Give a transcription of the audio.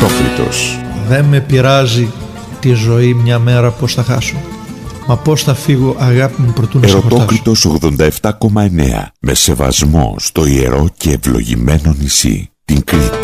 Ερωτόκριτος. Δεν με πειράζει τη ζωή μια μέρα πως θα χάσω. Μα πώς θα φύγω, αγάπη μου, προτού να σε χορτάσω. Ερωτόκριτος 87,9. Με σεβασμό στο ιερό και ευλογημένο νησί, την Κρήτη.